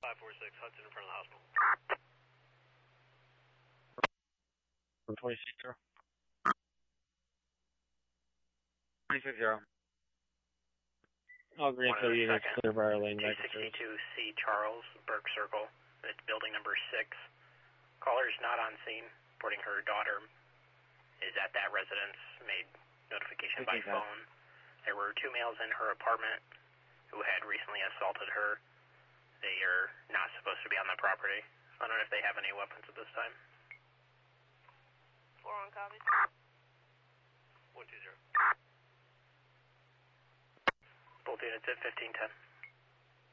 546, Hudson in front of the hospital. 26-0. 26-0. All green for units, clear Briar Lane, back to service. 262C Charles, Burke Circle. It's building number 6. Caller's not on scene. Reporting her daughter is at that residence. Made notification by phone. There were 2 males in her apartment who had recently assaulted her. They are not supposed to be on the property. I don't know if they have any weapons at this time. 4 on copy. 120. Both units at 1510.